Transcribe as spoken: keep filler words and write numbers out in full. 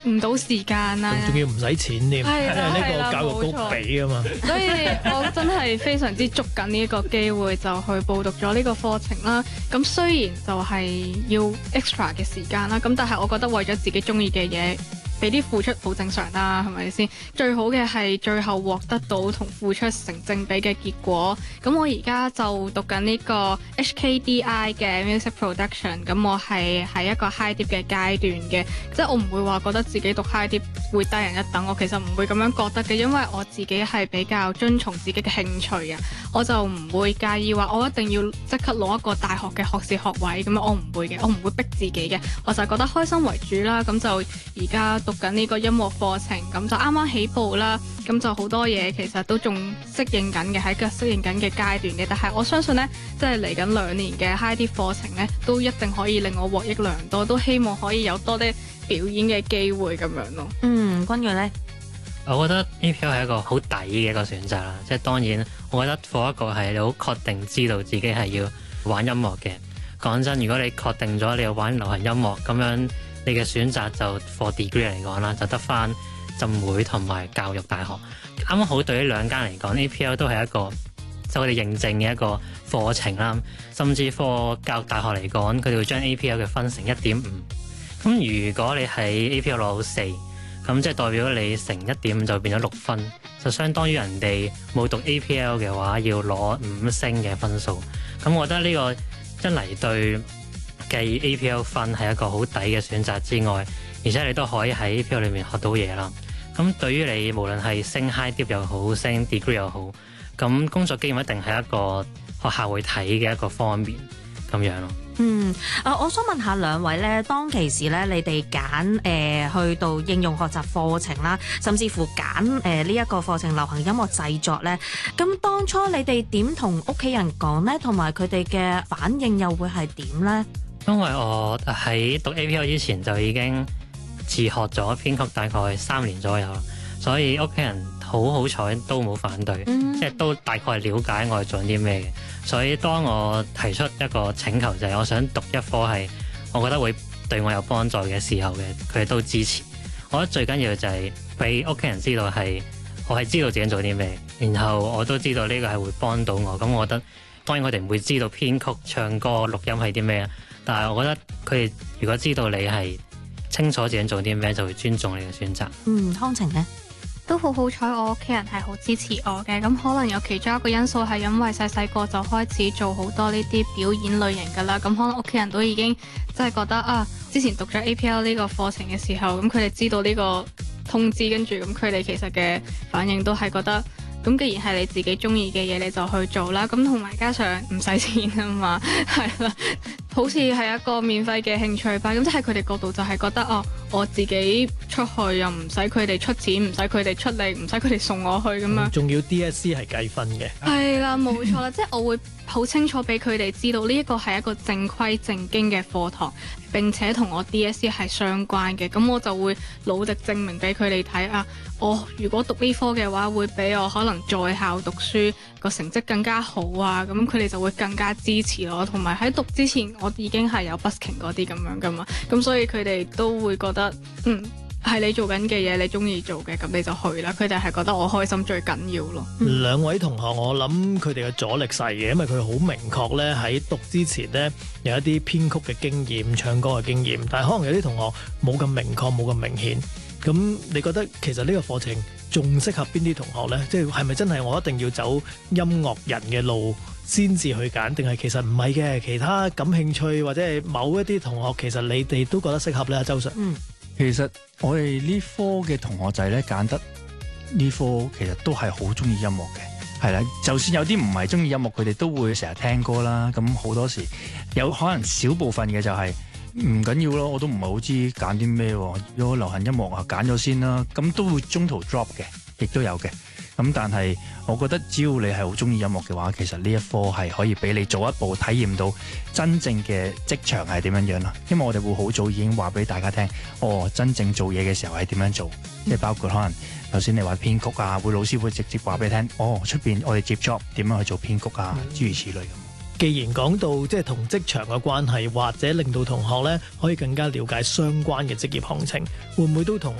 唔到時間啦， 仲要唔使錢添， 係啦呢係啦個教育局俾啊嘛。 所以我真係非常之捉緊呢一個機會，就去報讀咗呢個課程啦。咁雖然就係要 extra 嘅時間啦，咁但係我覺得為咗自己中意嘅嘢，俾啲付出好正常啦，係咪先？最好嘅係最後獲得到同付出成正比嘅結果。咁我而家就讀緊呢個 H K D I 嘅 Music Production，咁我係喺一個 high dip 嘅階段嘅，即係我唔會話覺得自己讀 high dip 會低人一等，我其實唔會咁樣覺得嘅，因為我自己係比較遵從自己嘅興趣啊，我就唔會介意話我一定要即刻攞一個大學嘅學士學位咁樣，我唔會嘅，我唔會逼自己嘅，我就覺得開心為主啦。咁就而家讀緊呢個音樂課程，咁就啱啱起步啦，咁就好多嘢其實都仲適應緊嘅，喺個適應緊嘅階段嘅。但係我相信呢，即係嚟緊兩年嘅 high dip 課程呢，都一定可以令我獲益良多，都希望可以有多啲表演嘅機會咁樣咯。 嗯，君睿呢？ 我覺得 A P L 係一個好抵嘅一個選擇啦，即係當然，我覺得for一個係你好確定知道自己係要玩音樂嘅。講真，如果你確定咗你要玩流行音樂咁樣，你嘅選擇就 for degree 嚟講啦，就得翻浸會同埋教育大學。啱啱好對於兩間嚟講 ，A P L 都係一個就佢哋認證嘅一個課程啦。甚至 for 教育大學嚟講，佢哋會將 A P L 嘅分成一點五。咁如果你喺 A P L 攞到四，咁即係代表你乘一點五就變咗六分，就相當於人哋冇讀 A P L 嘅話要攞五星嘅分數。咁我覺得呢個一嚟對計 A P L 分係一個好抵嘅選擇之外，而且你都可以喺 A P L 裏面學到嘢啦。咁對於你無論係升 high dip 又好，升 degree 又好，咁工作經驗一定係一個學校會睇嘅一個方面咁樣咯。 嗯，啊，我想問下兩位咧，當其時咧，你哋揀誒去到應用學習課程啦，甚至乎揀誒呢一個課程流行音樂製作咧，咁當初你哋點同屋企人講咧，同埋佢哋嘅反應又會係點咧？ 因為我喺讀 A P L 之前就已經自學咗編曲大概三年左右，所以屋企人好好彩都冇反對， 嗯、 即係都大概了解我係做啲咩嘅。所以當我提出一個請求就係我想讀一科係我覺得會對我有幫助嘅時候嘅，佢哋都支持。我覺得最緊要就係俾屋企人知道係我係知道自己做啲咩，然後我都知道呢個係會幫到我。咁我覺得當然我哋唔會知道編曲、唱歌、錄音係啲咩，但係我覺得佢哋如果知道你係清楚自己做啲咩，就會尊重你嘅選擇。 嗯，康晴呢？ 都好好彩，我屋企人係好支持我嘅。咁可能有其中一個因素係因為細細個就開始做好多呢啲表演類型噶啦。咁可能屋企人都已經即係覺得啊，之前讀咗 A P L 呢個課程嘅時候，咁佢哋知道呢個通知，跟住咁佢哋其實嘅反應都係覺得，咁既然係你自己中意嘅嘢，你就去做啦。咁同埋加上唔使錢啊嘛，係啦，好似係一個免費嘅興趣班。咁即係佢哋角度就係覺得哦，我自己出去又唔使佢哋出錢，唔使佢哋出力，唔使佢哋送我去咁樣。 仲要 D S C 係計分嘅。 係啦，冇錯啦，即係我會好清楚俾佢哋知道呢一個係一個正規正經嘅課堂，並且同我 D S C 係相關嘅。咁我就會努力證明俾佢哋睇啊！我如果讀呢科嘅話，會比我可能在校讀書個成績更加好啊！咁佢哋就會更加支持我，同埋喺讀之前我已經係有 busking 嗰啲咁樣噶嘛，咁所以佢哋都會覺得嗯，係你做緊嘅嘢，你中意做嘅，咁你就去啦。佢哋係覺得我開心最緊要咯。 嗯、兩位同學，我諗佢哋嘅阻力細嘅，因為佢好明確咧喺讀之前咧有一啲編曲嘅經驗、唱歌嘅經驗，但係可能有啲同學冇咁明確、冇咁明顯。咁你覺得其實呢個課程仲適合邊啲同學呢？即係係咪真係我一定要走音樂人嘅路先至去揀，定係其實唔係嘅？其他感興趣或者係某一啲同學，其實你哋都覺得適合呢？周 Sir， 嗯，其實我哋呢科嘅同學仔咧揀得呢科，其實都係好中意音樂嘅，係啦。就算有啲唔係中意音樂，佢哋都會成日聽歌啦。咁好多時有可能少部分嘅就係、是。唔緊要咯，我都唔係好知揀啲咩喎。如果流行音樂啊，揀咗先啦。咁都會中途 drop 嘅，亦都有嘅。咁但係我覺得只要你係好中意音樂嘅話，其實呢一科係可以俾你早一步體驗到真正嘅職場係點樣樣啦。因為我哋會好早已經話俾大家聽，哦，真正做嘢嘅時候係點樣做，即係包括可能頭先你話編曲啊，會老師會直接話俾你聽，哦，出邊我哋接 job 點樣去做編曲啊，諸如此類咁。 既然講到即係同職場嘅關係，或者令到同學咧可以更加了解相關嘅職業行情，會唔會都同